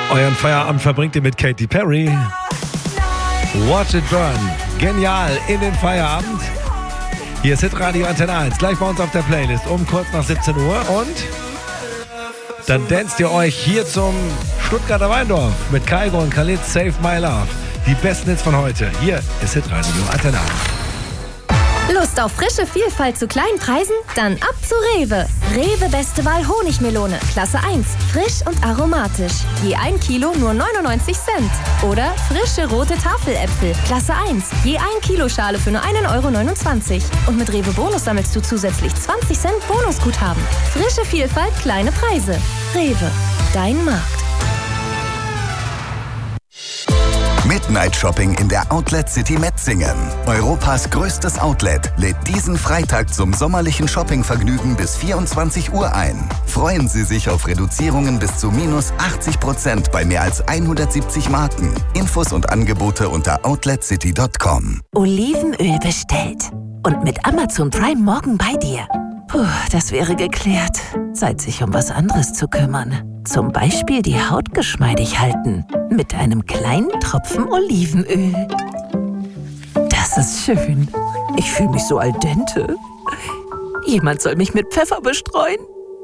Euren Feierabend verbringt ihr mit Katy Perry. Watch it burn. Genial in den Feierabend. Hier ist Hitradio Antenne 1. Gleich bei uns auf der Playlist um kurz nach 17 Uhr. Und dann danst ihr euch hier zum Stuttgarter Weindorf mit Kaigo und Khalid Save My Love. Die besten Hits von heute. Hier ist Hitradio Antenne 1. Lust auf frische Vielfalt zu kleinen Preisen? Dann ab zu Rewe. Rewe Beste Wahl Honigmelone, Klasse 1. Frisch und aromatisch. Je 1 Kilo nur 99 Cent. Oder frische rote Tafeläpfel, Klasse 1. Je 1 Kilo Schale für nur 1,29 €. Und mit Rewe Bonus sammelst du zusätzlich 20 Cent Bonusguthaben. Frische Vielfalt, kleine Preise. Rewe, dein Markt. Midnight Shopping in der Outlet City Metzingen. Europas größtes Outlet lädt diesen Freitag zum sommerlichen Shoppingvergnügen bis 24 Uhr ein. Freuen Sie sich auf Reduzierungen bis zu minus 80% bei mehr als 170 Marken. Infos und Angebote unter outletcity.com. Olivenöl bestellt. Und mit Amazon Prime morgen bei dir. Puh, das wäre geklärt. Zeit, sich um was anderes zu kümmern. Zum Beispiel die Haut geschmeidig halten. Mit einem kleinen Tropfen Olivenöl. Das ist schön. Ich fühle mich so al dente. Jemand soll mich mit Pfeffer bestreuen.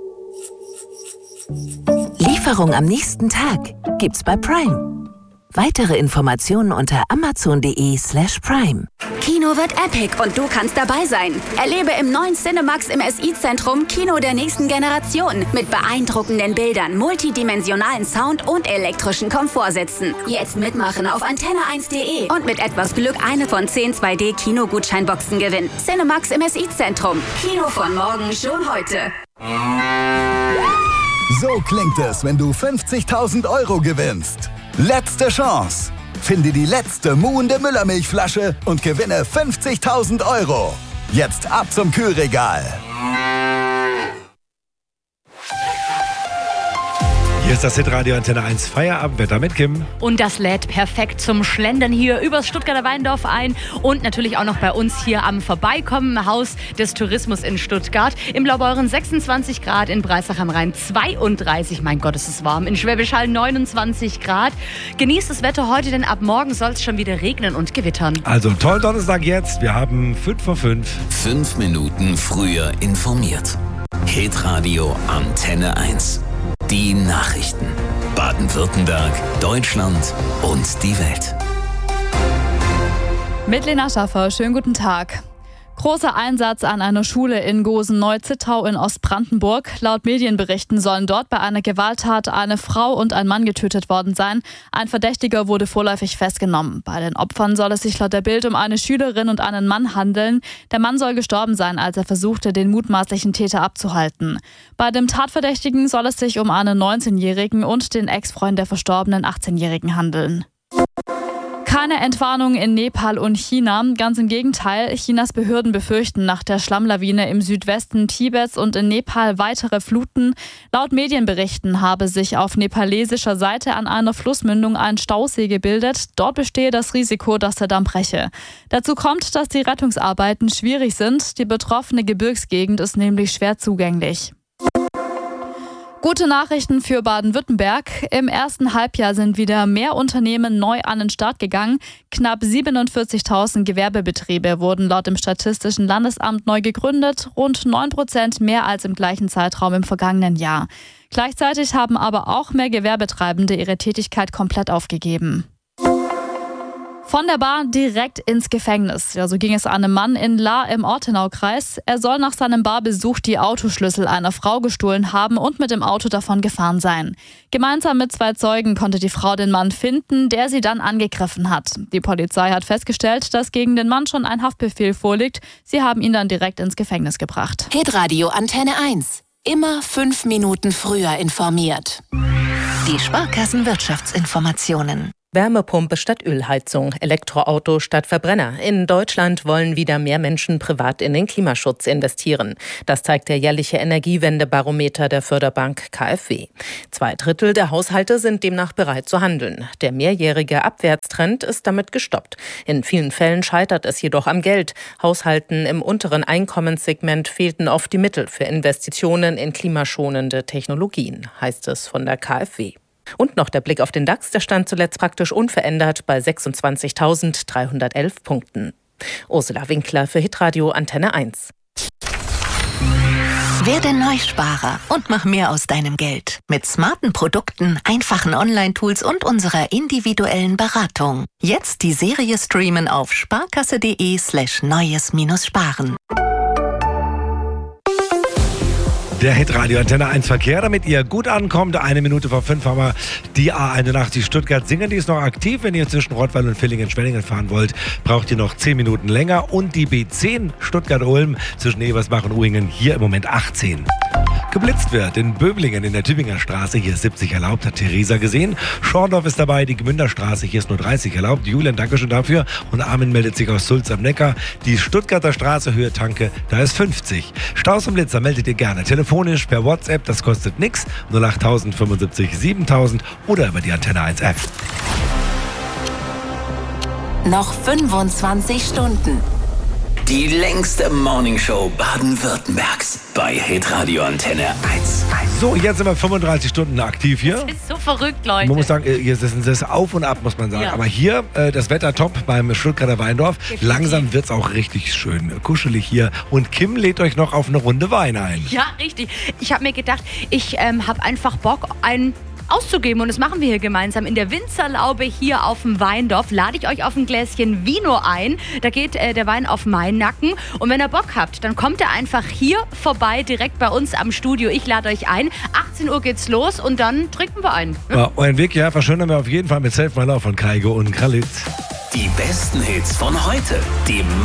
Lieferung am nächsten Tag gibt's bei Prime. Weitere Informationen unter amazon.de/prime. Kino wird epic und du kannst dabei sein. Erlebe im neuen Cinemax im SI-Zentrum Kino der nächsten Generation. Mit beeindruckenden Bildern, multidimensionalen Sound und elektrischen Komfortsitzen. Jetzt mitmachen auf antenne1.de und mit etwas Glück eine von 10 2D-Kino-Gutscheinboxen gewinnen. Cinemax im SI-Zentrum. Kino von morgen schon heute. So klingt es, wenn du 50.000 € gewinnst. Letzte Chance. Finde die letzte muhende Müllermilchflasche und gewinne 50.000 €. Jetzt ab zum Kühlregal. Hier ist das Hitradio Antenne 1 Feierabendwetter mit Kim. Und das lädt perfekt zum Schlendern hier übers Stuttgarter Weindorf ein und natürlich auch noch bei uns hier am Vorbeikommen im Haus des Tourismus in Stuttgart. Im Blaubeuren 26 Grad, in Breisach am Rhein 32, mein Gott, es ist warm, in Schwäbisch Hall 29 Grad. Genießt das Wetter heute, denn ab morgen soll es schon wieder regnen und gewittern. Also toll Donnerstag jetzt, wir haben 5:05. 5 Minuten früher informiert. Hitradio Antenne 1. Die Nachrichten. Baden-Württemberg, Deutschland und die Welt. Mit Lena Schaffer, schönen guten Tag. Großer Einsatz an einer Schule in Gosen-Neu-Zittau in Ostbrandenburg. Laut Medienberichten sollen dort bei einer Gewalttat eine Frau und ein Mann getötet worden sein. Ein Verdächtiger wurde vorläufig festgenommen. Bei den Opfern soll es sich laut der Bild um eine Schülerin und einen Mann handeln. Der Mann soll gestorben sein, als er versuchte, den mutmaßlichen Täter abzuhalten. Bei dem Tatverdächtigen soll es sich um einen 19-Jährigen und den Ex-Freund der verstorbenen 18-Jährigen handeln. Keine Entwarnung in Nepal und China. Ganz im Gegenteil, Chinas Behörden befürchten nach der Schlammlawine im Südwesten Tibets und in Nepal weitere Fluten. Laut Medienberichten habe sich auf nepalesischer Seite an einer Flussmündung ein Stausee gebildet. Dort bestehe das Risiko, dass der Damm breche. Dazu kommt, dass die Rettungsarbeiten schwierig sind. Die betroffene Gebirgsgegend ist nämlich schwer zugänglich. Gute Nachrichten für Baden-Württemberg. Im ersten Halbjahr sind wieder mehr Unternehmen neu an den Start gegangen. Knapp 47.000 Gewerbebetriebe wurden laut dem Statistischen Landesamt neu gegründet, rund 9% mehr als im gleichen Zeitraum im vergangenen Jahr. Gleichzeitig haben aber auch mehr Gewerbetreibende ihre Tätigkeit komplett aufgegeben. Von der Bar direkt ins Gefängnis. Ja, so ging es einem Mann in Lahr im Ortenaukreis. Er soll nach seinem Barbesuch die Autoschlüssel einer Frau gestohlen haben und mit dem Auto davon gefahren sein. Gemeinsam mit 2 Zeugen konnte die Frau den Mann finden, der sie dann angegriffen hat. Die Polizei hat festgestellt, dass gegen den Mann schon ein Haftbefehl vorliegt. Sie haben ihn dann direkt ins Gefängnis gebracht. Hitradio Antenne 1. Immer 5 Minuten früher informiert. Die Sparkassen-Wirtschaftsinformationen. Wärmepumpe statt Ölheizung, Elektroauto statt Verbrenner. In Deutschland wollen wieder mehr Menschen privat in den Klimaschutz investieren. Das zeigt der jährliche Energiewendebarometer der Förderbank KfW. 2/3 der Haushalte sind demnach bereit zu handeln. Der mehrjährige Abwärtstrend ist damit gestoppt. In vielen Fällen scheitert es jedoch am Geld. Haushalten im unteren Einkommenssegment fehlten oft die Mittel für Investitionen in klimaschonende Technologien, heißt es von der KfW. Und noch der Blick auf den DAX, der stand zuletzt praktisch unverändert bei 26.311 Punkten. Ursula Winkler für Hitradio Antenne 1. Werde Neusparer und mach mehr aus deinem Geld. Mit smarten Produkten, einfachen Online-Tools und unserer individuellen Beratung. Jetzt die Serie streamen auf sparkasse.de/neues-sparen. Der Hitradio Antenne 1 Verkehr, damit ihr gut ankommt. 1 Minute vor 5 haben wir die A81 Stuttgart-Singen. Die ist noch aktiv. Wenn ihr zwischen Rottweil und Villingen-Schwenningen fahren wollt, braucht ihr noch 10 Minuten länger. Und die B10 Stuttgart-Ulm zwischen Ebersbach und Uhingen hier im Moment 18. Geblitzt wird in Böblingen in der Tübinger Straße. Hier ist 70 erlaubt, hat Theresa gesehen. Schorndorf ist dabei, die Gmünder Straße. Hier ist nur 30 erlaubt. Julian, danke schön dafür. Und Armin meldet sich aus Sulz am Neckar. Die Stuttgarter Straße, Höhe Tanke, da ist 50. Staus und Blitzer meldet ihr gerne telefonisch per WhatsApp. Das kostet nichts. 08000 75 7000 oder über die Antenne 1 App. Noch 25 Stunden. Die längste Morningshow Baden-Württembergs bei Hitradio Antenne 1. So, jetzt sind wir 35 Stunden aktiv hier. Das ist so verrückt, Leute. Man muss sagen, hier ist es auf und ab, muss man sagen. Ja. Aber hier, das Wetter top beim Stuttgarter Weindorf. Definitiv. Langsam wird es auch richtig schön kuschelig hier. Und Kim lädt euch noch auf eine Runde Wein ein. Ja, richtig. Ich habe mir gedacht, ich habe einfach Bock, einen auszugeben und das machen wir hier gemeinsam. In der Winzerlaube hier auf dem Weindorf lade ich euch auf ein Gläschen Vino ein. Da geht der Wein auf meinen Nacken und wenn ihr Bock habt, dann kommt ihr einfach hier vorbei, direkt bei uns am Studio. Ich lade euch ein. 18 Uhr geht's los und dann trinken wir ein. Ja, euren Weg hierher verschönern wir auf jeden Fall mit Self My Love von Kaigo und Kralitz. Die besten Hits von heute. Die